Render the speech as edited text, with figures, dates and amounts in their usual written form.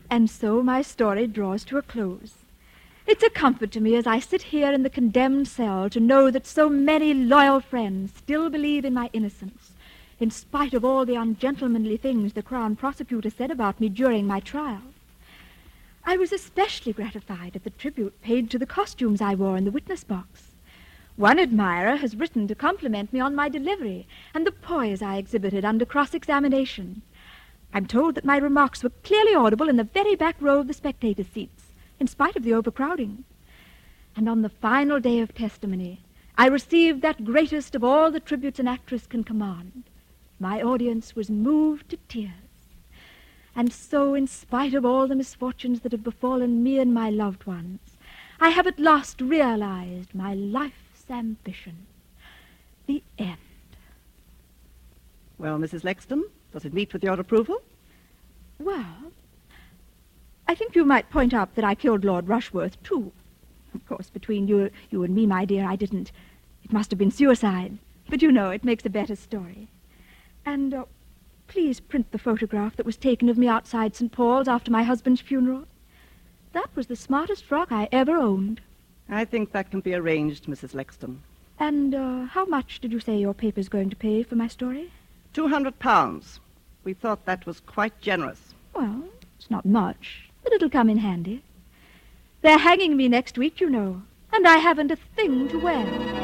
And so my story draws to a close. It's a comfort to me as I sit here in the condemned cell to know that so many loyal friends still believe in my innocence, in spite of all the ungentlemanly things the Crown Prosecutor said about me during my trial. I was especially gratified at the tribute paid to the costumes I wore in the witness box. One admirer has written to compliment me on my delivery and the poise I exhibited under cross-examination. I'm told that my remarks were clearly audible in the very back row of the spectator seats, in spite of the overcrowding. And on the final day of testimony, I received that greatest of all the tributes an actress can command. My audience was moved to tears. And so, in spite of all the misfortunes that have befallen me and my loved ones, I have at last realized my life's ambition. The end. Well, Mrs. Lexton, does it meet with your approval? Well, I think you might point out that I killed Lord Rushworth, too. Of course, between you and me, my dear, I didn't. It must have been suicide. But you know, it makes a better story. And please print the photograph that was taken of me outside St. Paul's after my husband's funeral. That was the smartest frock I ever owned. I think that can be arranged, Mrs. Lexton. And how much did you say your paper's going to pay for my story? £200. We thought that was quite generous. Well, it's not much, but it'll come in handy. They're hanging me next week, you know, and I haven't a thing to wear.